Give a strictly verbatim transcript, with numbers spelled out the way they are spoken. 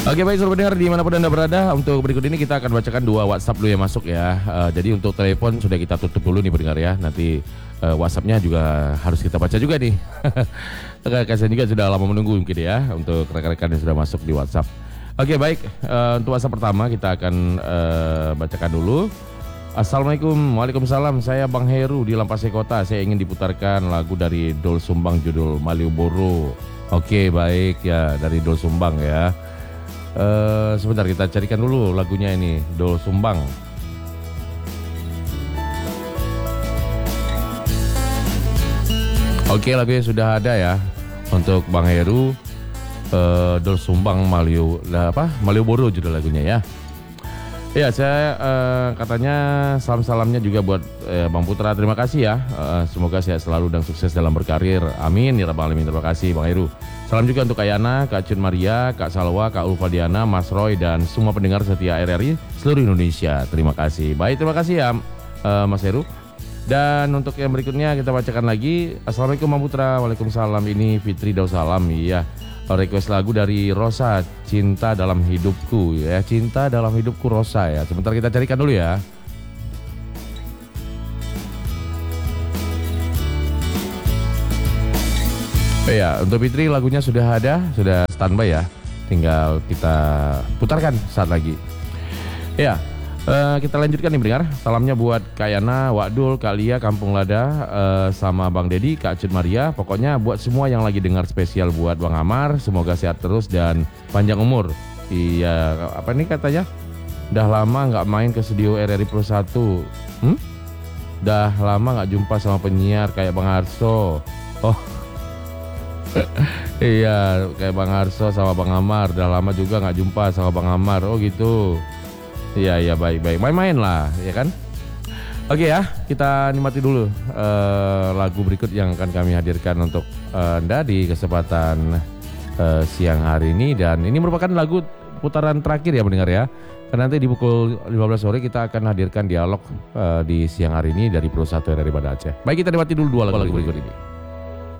Oke, baik sobat pendengar dimanapun Anda berada, untuk berikut ini kita akan bacakan dua WhatsApp dulu yang masuk ya. Uh, jadi untuk telepon sudah kita tutup dulu nih pendengar ya. Nanti uh, WhatsAppnya juga harus kita baca juga nih. Kasian juga sudah lama menunggu mungkin ya untuk rekan-rekan yang sudah masuk di WhatsApp. Oke, baik, uh, untuk WhatsApp pertama kita akan uh, bacakan dulu. Assalamualaikum, waalaikumsalam. Saya Bang Heru di Lampasai Kota. Saya ingin diputarkan lagu dari Doel Sumbang judul Malioboro. Oke, baik ya, dari Doel Sumbang ya. Uh, sebentar kita carikan dulu lagunya ini, Doel Sumbang. Oke, lagunya sudah ada ya untuk Bang Heru. uh, Doel Sumbang Malio, apa? Malioboro judul lagunya ya. Ya, saya uh, katanya salam-salamnya juga buat uh, Bang Putra. Terima kasih ya. Uh, semoga sehat selalu dan sukses dalam berkarir. Amin ya rabbal alamin. Terima kasih Bang Heru. Salam juga untuk Kak Yana, Kak Cun Maria, Kak Salwa, Kak Ulfa Diana, Mas Roy dan semua pendengar setia R R I seluruh Indonesia. Terima kasih. Baik, terima kasih ya uh, Mas Heru. Dan untuk yang berikutnya kita bacakan lagi. Assalamualaikum Bang Putra. Waalaikumsalam. Ini Fitri Dausalam. Iya. Request lagu dari Rosa, Cinta Dalam Hidupku ya. Cinta Dalam Hidupku Rosa ya. Sebentar kita carikan dulu ya. Ya, untuk Fitri lagunya sudah ada, sudah standby ya. Tinggal kita putarkan saat lagi. Ya, uh, kita lanjutkan nih pendengar. Salamnya buat Kak Yana, Wak Dul, Kak Lia, Kampung Lada, uh, sama Bang Dedi, Kak Cud Maria. Pokoknya buat semua yang lagi dengar, spesial buat Bang Amar. Semoga sehat terus dan panjang umur. Iya, apa nih katanya? Udah lama nggak main ke studio R R I Pro satu. Hmm? Udah lama nggak jumpa sama penyiar kayak Bang Arso. Oh. Iya, kayak Bang Arso sama Bang Amar. Udah lama juga nggak jumpa sama Bang Amar. Oh gitu. Iya, iya, baik-baik. Main-main lah, ya kan? Oke ya, kita nikmati dulu uh, lagu berikut yang akan kami hadirkan untuk uh, Anda di kesempatan uh, siang hari ini. Dan ini merupakan lagu putaran terakhir ya mendengar ya. Karena nanti di pukul lima belas sore kita akan hadirkan dialog uh, di siang hari ini dari Pro satu R R I Banda Aceh. Baik, kita nikmati dulu dua lagu, lagu berikut ini.